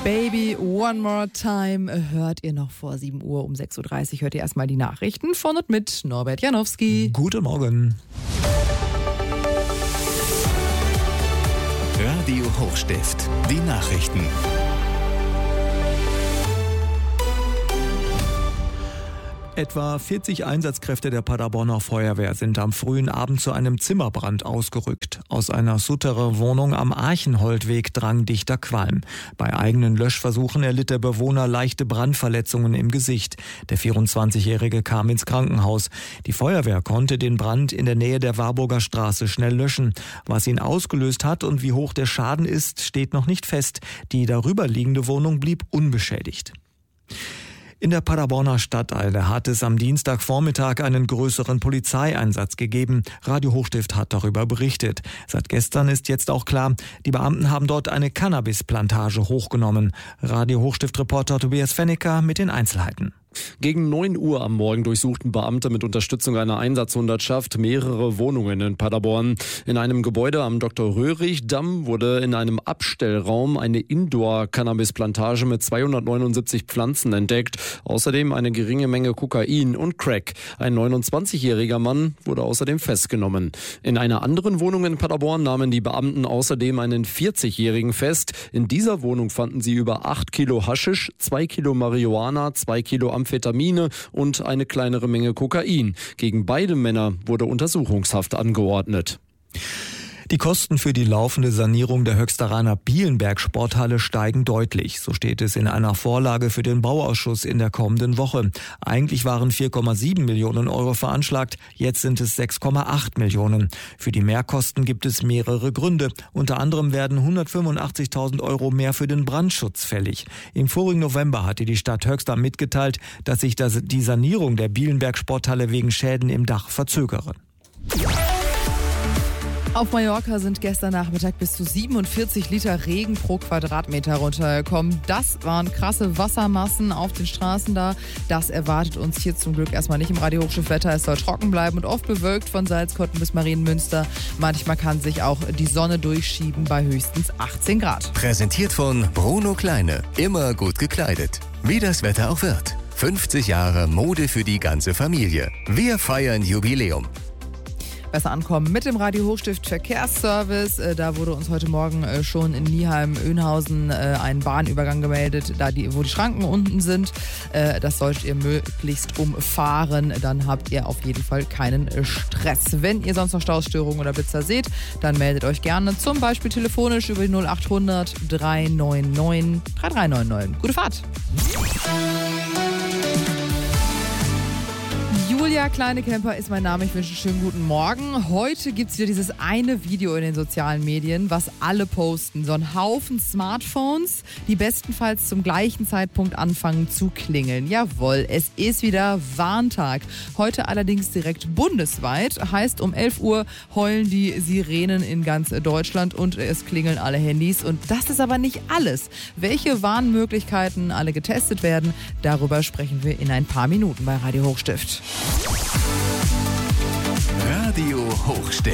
Baby, One More Time hört ihr noch vor 7 Uhr. Um 6.30 Uhr hört ihr erstmal die Nachrichten von und mit Norbert Janowski. Guten Morgen. Radio Hochstift, die Nachrichten. Etwa 40 Einsatzkräfte der Paderborner Feuerwehr sind am frühen Abend zu einem Zimmerbrand ausgerückt. Aus einer Sutterer Wohnung am Archenholdweg drang dichter Qualm. Bei eigenen Löschversuchen erlitt der Bewohner leichte Brandverletzungen im Gesicht. Der 24-Jährige kam ins Krankenhaus. Die Feuerwehr konnte den Brand in der Nähe der Warburger Straße schnell löschen. Was ihn ausgelöst hat und wie hoch der Schaden ist, steht noch nicht fest. Die darüberliegende Wohnung blieb unbeschädigt. In der Paderborner Stadteile hat es am Dienstagvormittag einen größeren Polizeieinsatz gegeben. Radio Hochstift hat darüber berichtet. Seit gestern ist jetzt auch klar, die Beamten haben dort eine Cannabisplantage hochgenommen. Radio Hochstift-Reporter Tobias Fennecker mit den Einzelheiten. Gegen 9 Uhr am Morgen durchsuchten Beamte mit Unterstützung einer Einsatzhundertschaft mehrere Wohnungen in Paderborn. In einem Gebäude am Dr.-Röhrig-Damm wurde in einem Abstellraum eine Indoor-Cannabisplantage mit 279 Pflanzen entdeckt. Außerdem eine geringe Menge Kokain und Crack. Ein 29-jähriger Mann wurde außerdem festgenommen. In einer anderen Wohnung in Paderborn nahmen die Beamten außerdem einen 40-jährigen fest. In dieser Wohnung fanden sie über 8 Kilo Haschisch, 2 Kilo Marihuana, 2 Kilo Amphetamine und eine kleinere Menge Kokain. Gegen beide Männer wurde Untersuchungshaft angeordnet. Die Kosten für die laufende Sanierung der Höchsteraner Bielenberg-Sporthalle steigen deutlich. So steht es in einer Vorlage für den Bauausschuss in der kommenden Woche. Eigentlich waren 4,7 Millionen Euro veranschlagt, jetzt sind es 6,8 Millionen. Für die Mehrkosten gibt es mehrere Gründe. Unter anderem werden 185.000 Euro mehr für den Brandschutz fällig. Im vorigen November hatte die Stadt Höxter mitgeteilt, dass sich die Sanierung der Bielenberg-Sporthalle wegen Schäden im Dach verzögere. Auf Mallorca sind gestern Nachmittag bis zu 47 Liter Regen pro Quadratmeter runtergekommen. Das waren krasse Wassermassen auf den Straßen da. Das erwartet uns hier zum Glück erstmal nicht im Radio Hochstift-Wetter. Es soll trocken bleiben und oft bewölkt von Salzkotten bis Marienmünster. Manchmal kann sich auch die Sonne durchschieben bei höchstens 18 Grad. Präsentiert von Bruno Kleine. Immer gut gekleidet. Wie das Wetter auch wird. 50 Jahre Mode für die ganze Familie. Wir feiern Jubiläum. Besser ankommen mit dem Radio Hochstift Verkehrsservice. Da wurde uns heute Morgen schon in Nieheim-Önhausen ein Bahnübergang gemeldet, wo die Schranken unten sind. Das solltet ihr möglichst umfahren, dann habt ihr auf jeden Fall keinen Stress. Wenn ihr sonst noch Stausstörungen oder Blitzer seht, dann meldet euch gerne, zum Beispiel telefonisch über die 0800 399 3399. Gute Fahrt! Julia Kleinekemper ist mein Name. Ich wünsche einen schönen guten Morgen. Heute gibt es wieder dieses eine Video in den sozialen Medien, was alle posten. So ein Haufen Smartphones, die bestenfalls zum gleichen Zeitpunkt anfangen zu klingeln. Jawohl, es ist wieder Warntag. Heute allerdings direkt bundesweit. Heißt, um 11 Uhr heulen die Sirenen in ganz Deutschland und es klingeln alle Handys. Und das ist aber nicht alles. Welche Warnmöglichkeiten alle getestet werden, darüber sprechen wir in ein paar Minuten bei Radio Hochstift. Radio Hochstift.